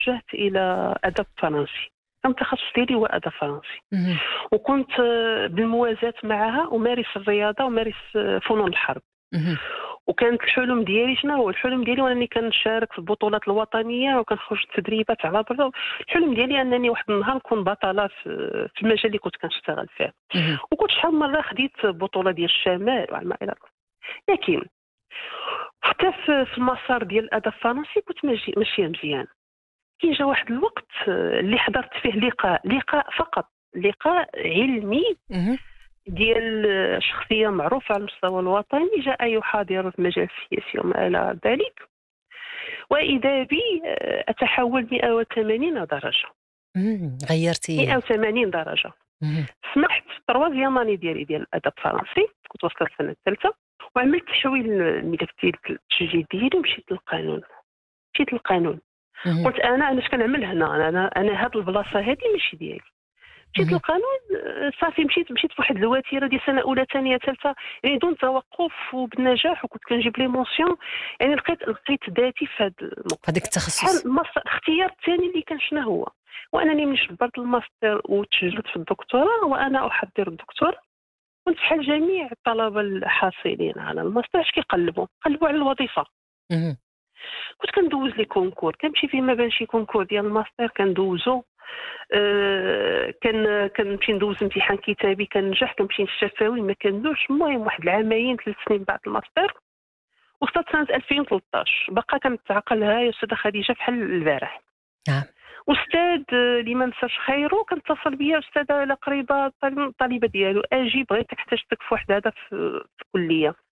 توجهت الى ادب فرنسي. كان التخصص ديالي هو ادب فرنسي، اهم. وكنت بالموازاة معها أمارس الرياضة وأمارس فنون الحرب. اهم. وكانت الحلم ديالي شنو هو؟ الحلم ديالي وانني كنشارك في البطولات الوطنيه وكنخرج التدريبات على برا. الحلم ديالي انني واحد النهار نكون بطله في المجال اللي كنت كنشتغل فيه. اهم. وكنت شحال من مره خديت بطوله ديال الشمال وما الى ذلك. لكن حتى في المسار ديال الادب الفرنسي كنت ماشيه مزيان. كي جا واحد الوقت اللي حضرت فيه لقاء فقط، لقاء علمي اهم. ديال شخصيه معروفه على المستوى الوطني جاء يحاضر في المجال السياسي وما الى ذلك، واذا بي اتحول 180 درجه. غيّرتِ. 180 درجه. اهم. سمحت في التروازيام اني ديالي ديال الادب الفرنسي، كنت وصلت السنه الثالثه، وعملت تحويل الملف ديال التسجيل ديالي ومشيت للقانون. مشيت للقانون. اهم. قلت انا اش كنعمل هنا؟ انا هاد البلاصه هادي ماشي ديالي. مشيت اهم. للقانون. صافي مشيت فواحد الوتيره ديال سنه اولى ثانيه ثالثه، يعني دون توقف وبالنجاح، وكنت كنجيب لي مونسيون. يعني لقيت ذاتي في هذا النقطه. فهاديك شحال التخصص. الاختيار الثاني اللي كان شنو هو؟ وانني ملي جبرت الماستر وتسجلت في الدكتوراه وانا احضر الدكتوراه، كنت بحال جميع الطلبه الحاصلين على الماستر اش كيقلبوا على الوظيفه. اهم. كنت كندوز لي كونكور، كنمشي فيما بان شي كونكور ديال الماستر كندوزو. كنمشي ندوز امتحان كتابي كننجح، كنمشي للشفوي ما كندوزش. المهم واحد العامين 3 سنين بعد الماستر وصلت سنه 2013 باقا كنتعقلها يا استاذه خديجه بحال البارح. نعم. استاذ اللي ما نساش خيره كنتصل بيا، استاذه لا قريبه طالبه ديالو اجي بغيتك احتاجتك في واحد هذا في الكليه.